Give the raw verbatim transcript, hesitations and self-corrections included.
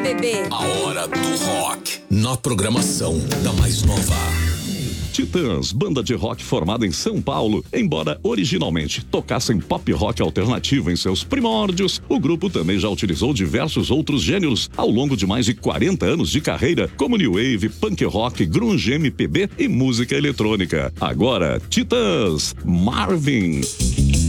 bebê. A hora do rock, na programação da mais nova. Titãs, banda de rock formada em São Paulo. Embora originalmente tocassem pop rock alternativo em seus primórdios, o grupo também já utilizou diversos outros gêneros ao longo de mais de quarenta anos de carreira, como new wave, punk rock, grunge, M P B e música eletrônica. Agora, Titãs, Marvin.